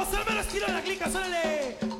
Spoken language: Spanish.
Vamos al mero estilo de la clica, suélale.